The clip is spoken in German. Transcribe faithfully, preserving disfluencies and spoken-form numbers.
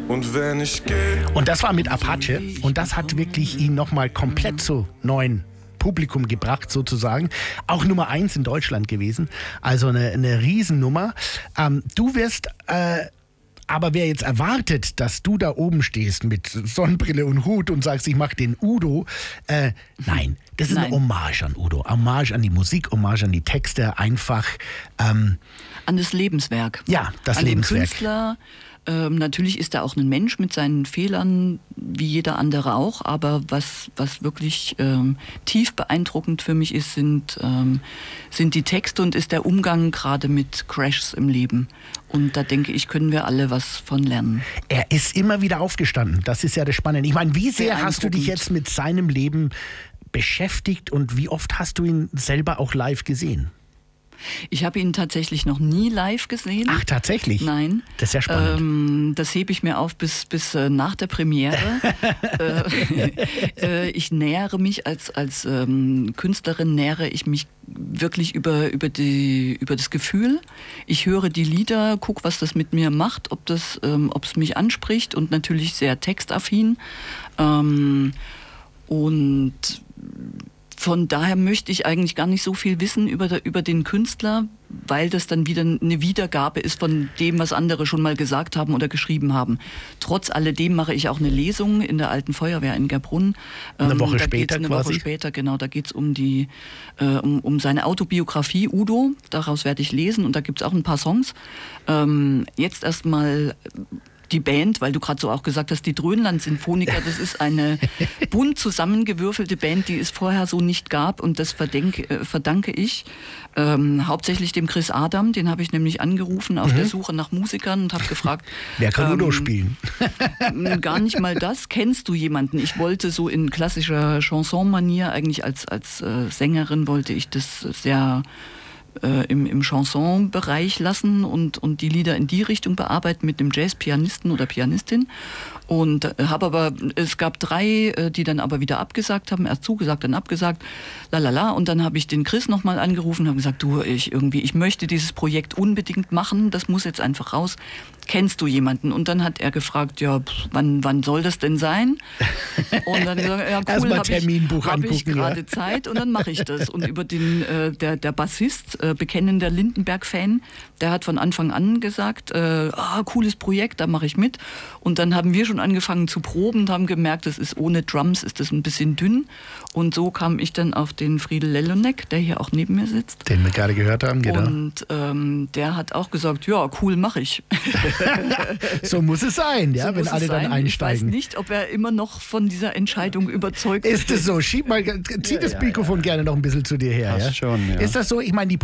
Und wenn ich gehe. Und das war mit Apache und das hat wirklich ihn nochmal komplett zu neuen Publikum gebracht sozusagen. Auch Nummer eins in Deutschland gewesen. Also eine, eine Riesennummer. Ähm, du wirst... Äh, Aber wer jetzt erwartet, dass du da oben stehst mit Sonnenbrille und Hut und sagst, ich mach den Udo, äh, nein, das ist Nein. eine Hommage an Udo. Hommage an die Musik, Hommage an die Texte, einfach... Ähm, An das Lebenswerk. Ja, das an Lebenswerk. Den Künstler. Ähm, natürlich ist er auch ein Mensch mit seinen Fehlern, wie jeder andere auch. Aber was, was wirklich ähm, tief beeindruckend für mich ist, sind, ähm, sind die Texte und ist der Umgang gerade mit Crashs im Leben. Und da denke ich, können wir alle was von lernen. Er ist immer wieder aufgestanden. Das ist ja das Spannende. Ich meine, wie sehr hast du dich jetzt mit seinem Leben beschäftigt und wie oft hast du ihn selber auch live gesehen? Ich habe ihn tatsächlich noch nie live gesehen. Ach, tatsächlich? Nein. Das ist ja spannend. Ähm, das hebe ich mir auf bis, bis äh, nach der Premiere. äh, äh, ich nähere mich als, als ähm, Künstlerin, nähere ich mich wirklich über, über, die, über das Gefühl. Ich höre die Lieder, gucke, was das mit mir macht, ob das, ähm, ob es mich anspricht und natürlich sehr textaffin. Ähm, und von daher möchte ich eigentlich gar nicht so viel wissen über, der, über den Künstler, weil das dann wieder eine Wiedergabe ist von dem, was andere schon mal gesagt haben oder geschrieben haben. Trotz alledem mache ich auch eine Lesung in der Alten Feuerwehr in Gerbrunn. Eine Woche da später eine quasi? Woche später, genau. Da geht es um, die, äh, um, um seine Autobiografie Udo. Daraus werde ich lesen und da gibt es auch ein paar Songs. Ähm, jetzt erstmal... Die Band, weil du gerade so auch gesagt hast, die Dröhnland-Sinfoniker, das ist eine bunt zusammengewürfelte Band, die es vorher so nicht gab und das verdenke, äh, verdanke ich ähm, hauptsächlich dem Chris Adam, den habe ich nämlich angerufen auf mhm. der Suche nach Musikern und habe gefragt... Wer kann ähm, Udo spielen? Gar nicht mal das. Kennst du jemanden? Ich wollte so in klassischer Chanson-Manier, eigentlich als, als äh, Sängerin wollte ich das sehr... Äh, im, im Chanson-Bereich lassen und, und die Lieder in die Richtung bearbeiten mit dem Jazz-Pianisten oder Pianistin. Und äh, habe aber, es gab drei, äh, die dann aber wieder abgesagt haben, erst zugesagt, dann abgesagt, lalala. Und dann habe ich den Chris nochmal angerufen und habe gesagt, du, ich irgendwie, ich möchte dieses Projekt unbedingt machen, das muss jetzt einfach raus. Kennst du jemanden? Und dann hat er gefragt, ja, pff, wann, wann soll das denn sein? Und dann gesagt, ja, cool, habe ich, hab ich gerade ja. Zeit und dann mache ich das. Und über den, äh, der, der Bassist, äh, bekennender Lindenberg-Fan, der hat von Anfang an gesagt, äh, ah, cooles Projekt, da mache ich mit. Und dann haben wir schon angefangen zu proben und haben gemerkt, das ist ohne Drums, ist das ein bisschen dünn. Und so kam ich dann auf den Friedel Lelonek, der hier auch neben mir sitzt. Den wir gerade gehört haben, genau. Und ähm, der hat auch gesagt, ja, cool, mache ich. So muss es sein, ja, so wenn alle dann einsteigen. Ich weiß nicht, ob er immer noch von dieser Entscheidung überzeugt ist. Ist es so? Schieb mal, zieh ja, das Mikrofon ja, ja. gerne noch ein bisschen zu dir her. Passt Ja? schon, ja. Ist das so? Ich meine, die